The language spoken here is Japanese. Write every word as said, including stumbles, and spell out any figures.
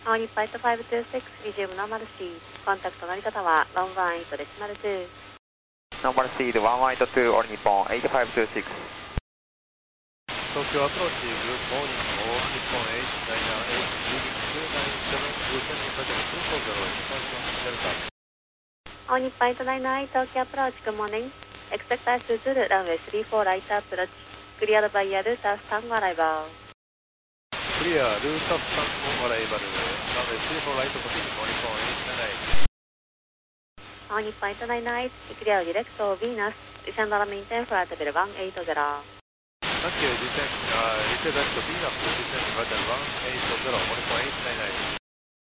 青日ファイトファイブツーシックス、リジウムノーマルシー、コンタクト乗り方はワンワンエイトデシマルツー。 ノーマルシードワンワンエイトツー、オール日本エイトファイブツーシックス。 東京アプローチ、グッドモーニング、オール日本エイトナインナインエイト、リーディングツーナインセブン、ルーセンにかけてツーフォーゼロ、インフォーメーションデルタ。 青日ファイトナインナインエイト、東京アプローチ、グッドモーニング、expect us to Zulu, runway three four right approach, cleared by air Lufthansa Tango arrival. クリア、ルータフタンゴアライバル、ランウェイスリーフォーライトコピー、オール日本エイトナインナイン。 青日ファイトナインナインエイト、clear direct to Venus, descend on maintain flight level one eight zero. Thank you, descend, uh, descend to Venus, descend flight level one eight zero,オール日本エイトナインナイン。